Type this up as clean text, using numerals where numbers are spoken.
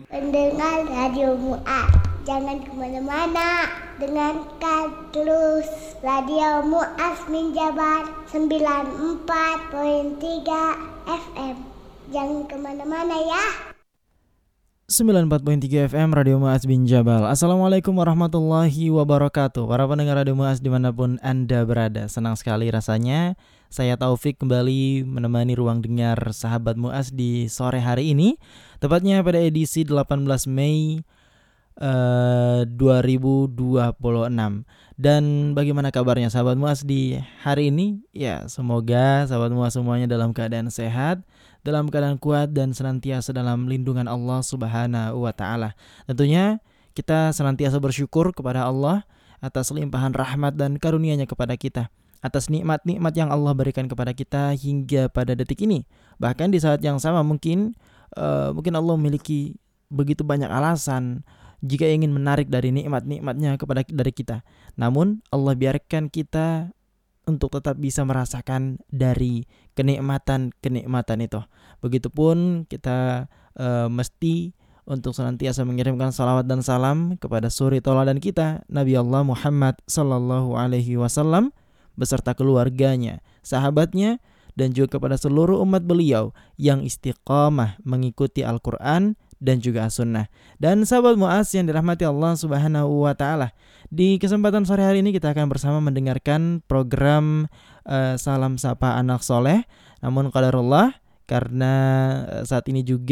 Pendengar Radio Mu'ad, jangan kemana-mana. Dengarkan terus Radio Mu'ad Minjabar 94.3 FM. Jangan kemana-mana ya. 94.3 FM Radio Mu'az bin Jabal. Assalamualaikum warahmatullahi wabarakatuh. Para pendengar Radio Mu'az dimanapun Anda berada, senang sekali rasanya saya Taufik kembali menemani ruang dengar sahabat Mu'az di sore hari ini, tepatnya pada edisi 18 Mei 2026. Dan bagaimana kabarnya sahabat Mu'az di hari ini? Ya, semoga sahabat Mu'az semuanya dalam keadaan sehat, dalam keadaan kuat dan senantiasa dalam lindungan Allah Subhanahu wa taala. Tentunya kita senantiasa bersyukur kepada Allah atas limpahan rahmat dan karunia-Nya kepada kita, atas nikmat-nikmat yang Allah berikan kepada kita hingga pada detik ini. Bahkan di saat yang sama mungkin Allah memiliki begitu banyak alasan jika ingin menarik dari nikmat-nikmatnya dari kita. Namun Allah biarkan kita untuk tetap bisa merasakan dari kenikmatan itu. Begitupun kita mesti untuk senantiasa mengirimkan salawat dan salam kepada suri tauladan kita, Nabi Allah Muhammad sallallahu alaihi wasallam beserta keluarganya, sahabatnya, dan juga kepada seluruh umat beliau yang istiqamah mengikuti Al-Quran dan juga As-Sunnah. Dan sahabat Mu'az yang dirahmati Allah Subhanahu wa taala, di kesempatan sore hari ini kita akan bersama mendengarkan program Salam Sapa Anak Soleh. Namun qadarullah, karena saat ini juga